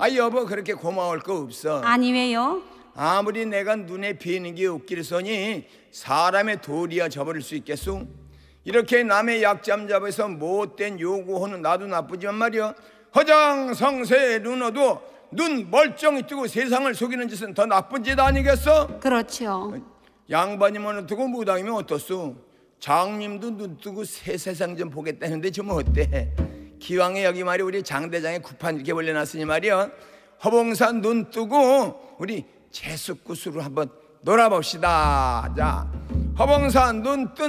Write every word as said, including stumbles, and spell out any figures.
아 여보 그렇게 고마울 거 없어. 아니 왜요? 아무리 내가 눈에 뵈는 게 없기로서니 사람의 도리야 저버릴 수 있겠소? 이렇게 남의 약점 잡아서 못된 요구하는 나도 나쁘지만 말이야, 허장성세 누나도 눈 멀쩡히 뜨고 세상을 속이는 짓은 더 나쁜 짓 아니겠어? 그렇죠. 양반이면 어떻고 무당이면 어떻소? 장님도 눈 뜨고 새 세상 좀 보겠다는데 좀 어때? 기왕에 여기 말이 우리 장대장에 구판 이렇게 벌려놨으니 말이야, 허봉산 눈 뜨고 우리 제숫구슬로 한번 놀아봅시다. 자, 허봉산 눈 뜬